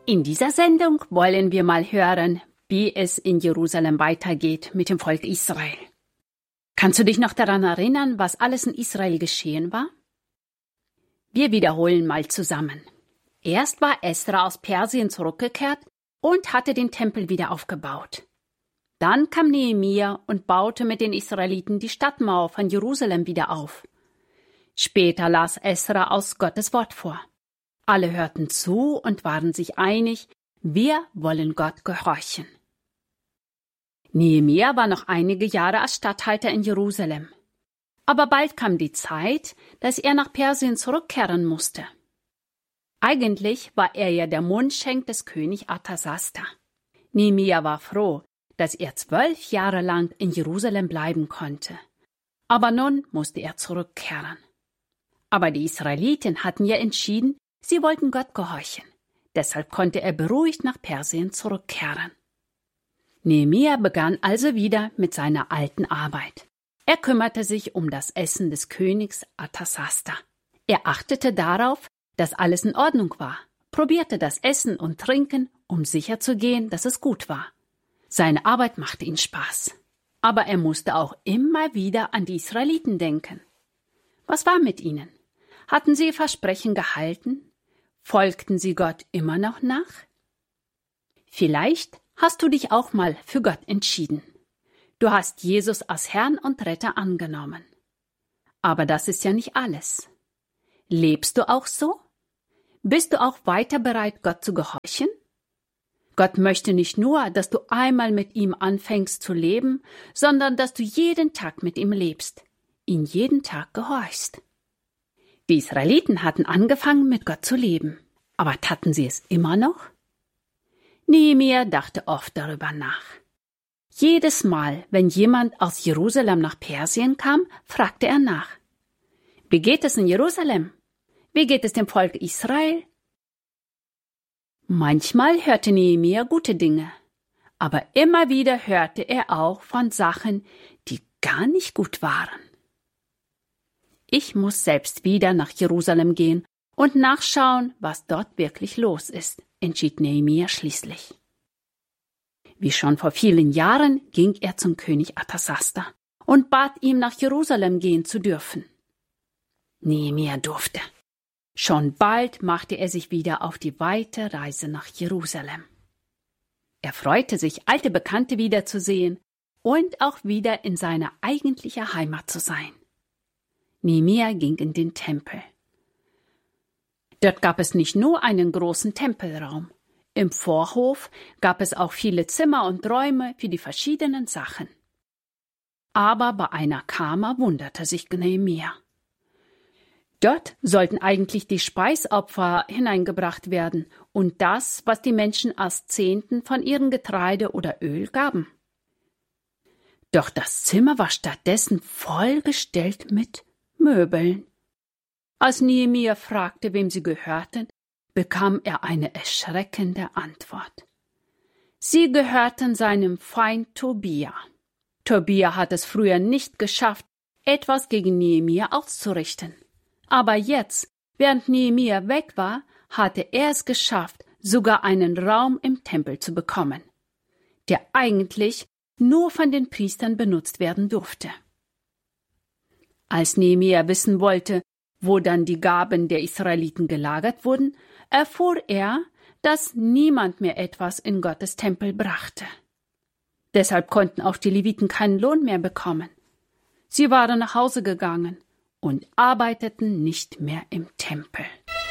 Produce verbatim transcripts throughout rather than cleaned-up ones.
In dieser Sendung wollen wir mal hören, wie es in Jerusalem weitergeht mit dem Volk Israel. Kannst du dich noch daran erinnern, was alles in Israel geschehen war? Wir wiederholen mal zusammen. Erst war Esra aus Persien zurückgekehrt und hatte den Tempel wieder aufgebaut. Dann kam Nehemia und baute mit den Israeliten die Stadtmauer von Jerusalem wieder auf. Später las Esra aus Gottes Wort vor. Alle hörten zu und waren sich einig, wir wollen Gott gehorchen. Nehemia war noch einige Jahre als Statthalter in Jerusalem. Aber bald kam die Zeit, dass er nach Persien zurückkehren musste. Eigentlich war er ja der Mundschenk des König Artasasta. Nehemia war froh, dass er zwölf Jahre lang in Jerusalem bleiben konnte. Aber nun musste er zurückkehren. Aber die Israeliten hatten ja entschieden, sie wollten Gott gehorchen. Deshalb konnte er beruhigt nach Persien zurückkehren. Nehemia begann also wieder mit seiner alten Arbeit. Er kümmerte sich um das Essen des Königs Artasasta. Er achtete darauf, dass alles in Ordnung war, probierte das Essen und Trinken, um sicherzugehen, dass es gut war. Seine Arbeit machte ihm Spaß. Aber er musste auch immer wieder an die Israeliten denken. Was war mit ihnen? Hatten sie ihr Versprechen gehalten? Folgten sie Gott immer noch nach? Vielleicht hast du dich auch mal für Gott entschieden. Du hast Jesus als Herrn und Retter angenommen. Aber das ist ja nicht alles. Lebst du auch so? Bist du auch weiter bereit, Gott zu gehorchen? Gott möchte nicht nur, dass du einmal mit ihm anfängst zu leben, sondern dass du jeden Tag mit ihm lebst, ihn jeden Tag gehorchst. Die Israeliten hatten angefangen, mit Gott zu leben. Aber taten sie es immer noch? Nehemia dachte oft darüber nach. Jedes Mal, wenn jemand aus Jerusalem nach Persien kam, fragte er nach. Wie geht es in Jerusalem? Wie geht es dem Volk Israel? Manchmal hörte Nehemia gute Dinge, aber immer wieder hörte er auch von Sachen, die gar nicht gut waren. Ich muss selbst wieder nach Jerusalem gehen und nachschauen, was dort wirklich los ist, entschied Nehemia schließlich. Wie schon vor vielen Jahren ging er zum König Artasasta und bat ihm, nach Jerusalem gehen zu dürfen. Nehemia durfte. Schon bald machte er sich wieder auf die weite Reise nach Jerusalem. Er freute sich, alte Bekannte wiederzusehen und auch wieder in seiner eigentlichen Heimat zu sein. Nehemia ging in den Tempel. Dort gab es nicht nur einen großen Tempelraum. Im Vorhof gab es auch viele Zimmer und Räume für die verschiedenen Sachen. Aber bei einer Kammer wunderte sich Nehemia. Dort sollten eigentlich die Speisopfer hineingebracht werden und das, was die Menschen als Zehnten von ihrem Getreide oder Öl gaben. Doch das Zimmer war stattdessen vollgestellt mit Möbeln. Als Nehemia fragte, wem sie gehörten, bekam er eine erschreckende Antwort. Sie gehörten seinem Feind Tobia. Tobia hat es früher nicht geschafft, etwas gegen Nehemia auszurichten. Aber jetzt, während Nehemia weg war, hatte er es geschafft, sogar einen Raum im Tempel zu bekommen, der eigentlich nur von den Priestern benutzt werden durfte. Als Nehemia wissen wollte, wo dann die Gaben der Israeliten gelagert wurden, erfuhr er, dass niemand mehr etwas in Gottes Tempel brachte. Deshalb konnten auch die Leviten keinen Lohn mehr bekommen. Sie waren nach Hause gegangen und arbeiteten nicht mehr im Tempel.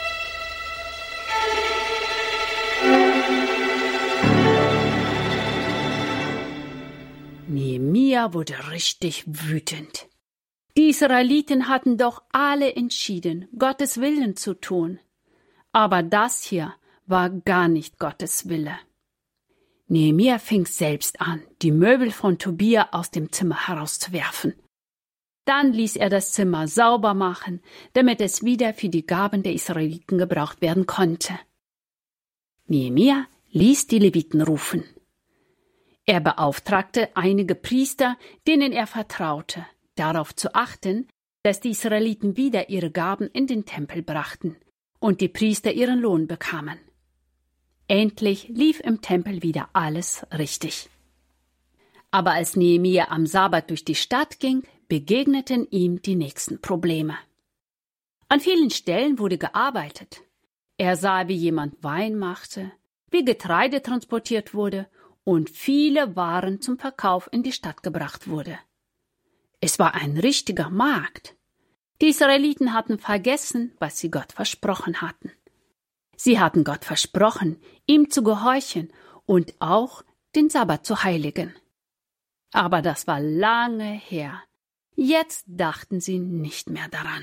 Nehemia wurde richtig wütend. Die Israeliten hatten doch alle entschieden, Gottes Willen zu tun. Aber das hier war gar nicht Gottes Wille. Nehemia fing selbst an, die Möbel von Tobia aus dem Zimmer herauszuwerfen. Dann ließ er das Zimmer sauber machen, damit es wieder für die Gaben der Israeliten gebraucht werden konnte. Nehemia ließ die Leviten rufen. Er beauftragte einige Priester, denen er vertraute, darauf zu achten, dass die Israeliten wieder ihre Gaben in den Tempel brachten und die Priester ihren Lohn bekamen. Endlich lief im Tempel wieder alles richtig. Aber als Nehemia am Sabbat durch die Stadt ging, begegneten ihm die nächsten Probleme. An vielen Stellen wurde gearbeitet. Er sah, wie jemand Wein machte, wie Getreide transportiert wurde und viele Waren zum Verkauf in die Stadt gebracht wurde. Es war ein richtiger Markt. Die Israeliten hatten vergessen, was sie Gott versprochen hatten. Sie hatten Gott versprochen, ihm zu gehorchen und auch den Sabbat zu heiligen. Aber das war lange her. Jetzt dachten sie nicht mehr daran.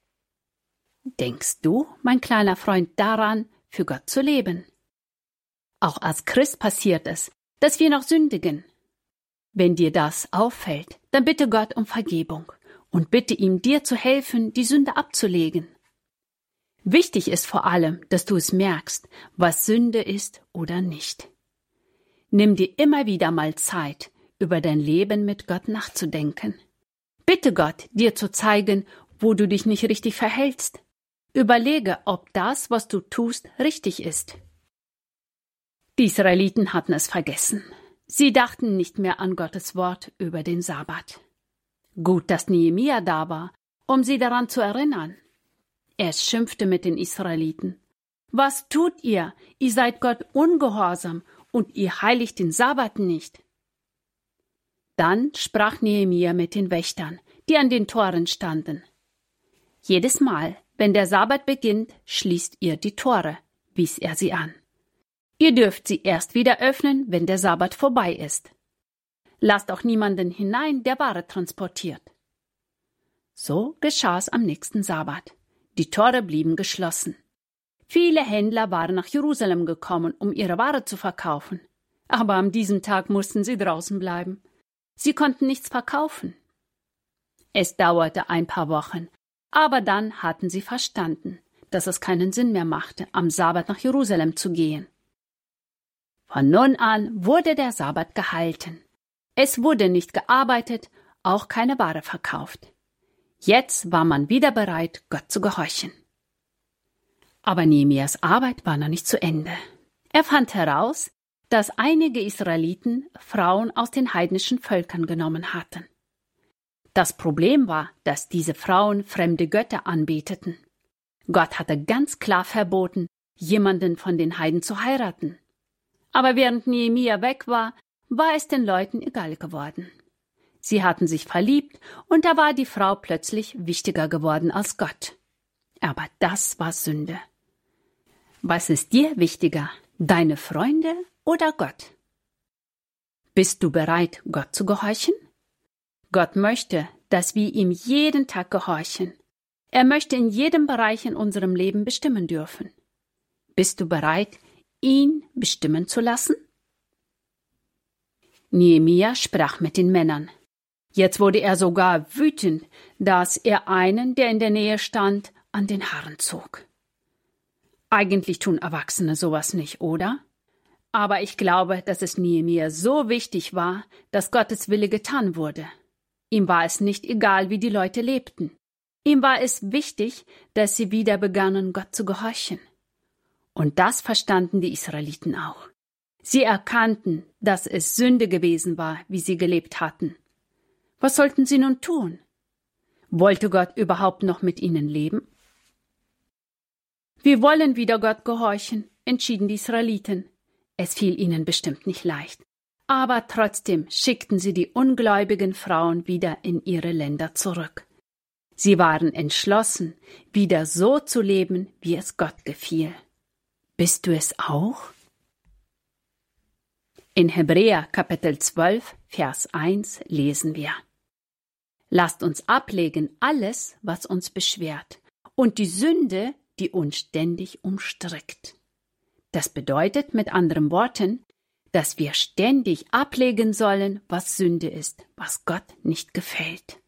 Denkst du, mein kleiner Freund, daran, für Gott zu leben? Auch als Christ passiert es, dass wir noch sündigen. Wenn dir das auffällt, dann bitte Gott um Vergebung und bitte ihm, dir zu helfen, die Sünde abzulegen. Wichtig ist vor allem, dass du es merkst, was Sünde ist oder nicht. Nimm dir immer wieder mal Zeit, über dein Leben mit Gott nachzudenken. Bitte Gott, dir zu zeigen, wo du dich nicht richtig verhältst. Überlege, ob das, was du tust, richtig ist. Die Israeliten hatten es vergessen. Sie dachten nicht mehr an Gottes Wort über den Sabbat. Gut, dass Nehemia da war, um sie daran zu erinnern. Er schimpfte mit den Israeliten. Was tut ihr? Ihr seid Gott ungehorsam und ihr heiligt den Sabbat nicht. Dann sprach Nehemia mit den Wächtern, die an den Toren standen. Jedes Mal, wenn der Sabbat beginnt, schließt ihr die Tore, wies er sie an. Ihr dürft sie erst wieder öffnen, wenn der Sabbat vorbei ist. Lasst auch niemanden hinein, der Ware transportiert. So geschah es am nächsten Sabbat. Die Tore blieben geschlossen. Viele Händler waren nach Jerusalem gekommen, um ihre Ware zu verkaufen. Aber an diesem Tag mussten sie draußen bleiben. Sie konnten nichts verkaufen. Es dauerte ein paar Wochen, aber dann hatten sie verstanden, dass es keinen Sinn mehr machte, am Sabbat nach Jerusalem zu gehen. Von nun an wurde der Sabbat gehalten. Es wurde nicht gearbeitet, auch keine Ware verkauft. Jetzt war man wieder bereit, Gott zu gehorchen. Aber Nehemias Arbeit war noch nicht zu Ende. Er fand heraus, dass einige Israeliten Frauen aus den heidnischen Völkern genommen hatten. Das Problem war, dass diese Frauen fremde Götter anbeteten. Gott hatte ganz klar verboten, jemanden von den Heiden zu heiraten. Aber während Nehemia weg war, war es den Leuten egal geworden. Sie hatten sich verliebt und da war die Frau plötzlich wichtiger geworden als Gott. Aber das war Sünde. Was ist dir wichtiger, deine Freunde oder Gott? Bist du bereit, Gott zu gehorchen? Gott möchte, dass wir ihm jeden Tag gehorchen. Er möchte in jedem Bereich in unserem Leben bestimmen dürfen. Bist du bereit, ihn bestimmen zu lassen? Nehemia sprach mit den Männern. Jetzt wurde er sogar wütend, dass er einen, der in der Nähe stand, an den Haaren zog. Eigentlich tun Erwachsene sowas nicht, oder? Aber ich glaube, dass es Nehemia so wichtig war, dass Gottes Wille getan wurde. Ihm war es nicht egal, wie die Leute lebten. Ihm war es wichtig, dass sie wieder begannen, Gott zu gehorchen. Und das verstanden die Israeliten auch. Sie erkannten, dass es Sünde gewesen war, wie sie gelebt hatten. Was sollten sie nun tun? Wollte Gott überhaupt noch mit ihnen leben? Wir wollen wieder Gott gehorchen, entschieden die Israeliten. Es fiel ihnen bestimmt nicht leicht. Aber trotzdem schickten sie die ungläubigen Frauen wieder in ihre Länder zurück. Sie waren entschlossen, wieder so zu leben, wie es Gott gefiel. Bist du es auch? In Hebräer Kapitel zwölf, Vers eins lesen wir: Lasst uns ablegen alles, was uns beschwert, und die Sünde, die uns ständig umstrickt. Das bedeutet mit anderen Worten, dass wir ständig ablegen sollen, was Sünde ist, was Gott nicht gefällt.